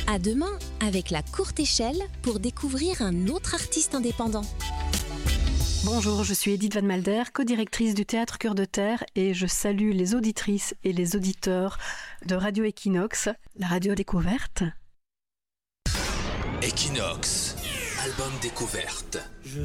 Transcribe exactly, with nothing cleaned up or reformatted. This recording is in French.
À demain avec La Courte Échelle pour découvrir un autre artiste indépendant. Bonjour, je suis Edith Van Malder, co-directrice du Théâtre Cœur de Terre et je salue les auditrices et les auditeurs de Radio Equinox, la radio découverte. Equinox, album découverte. Je